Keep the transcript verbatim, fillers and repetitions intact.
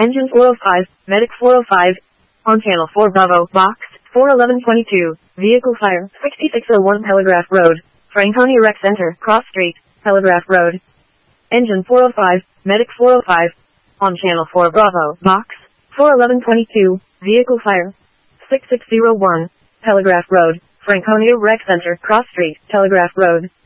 Engine four oh five, Medic four oh five. On Channel four Bravo, Box, four eleven twenty-two, Vehicle Fire, sixty-six oh one Telegraph Road, Franconia Rec Center, Cross Street, Telegraph Road. Engine four oh five, Medic four oh five. On Channel four Bravo, Box, four eleven twenty-two, Vehicle Fire, sixty-six oh one, Telegraph Road, Franconia Rec Center, Cross Street, Telegraph Road.